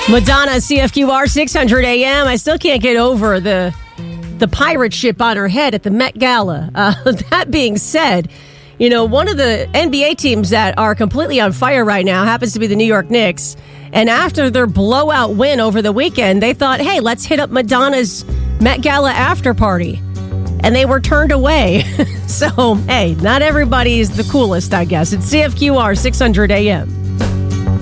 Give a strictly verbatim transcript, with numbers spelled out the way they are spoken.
Madonna, C F Q R six hundred A M. I still can't get over the the pirate ship on her head at the Met Gala. Uh, that being said, you know, one of the N B A teams that are completely on fire right now happens to be the New York Knicks. And after their blowout win over the weekend, they thought, hey, let's hit up Madonna's Met Gala after party. And they were turned away. So, hey, not everybody is the coolest, I guess. It's C F Q R six hundred A M.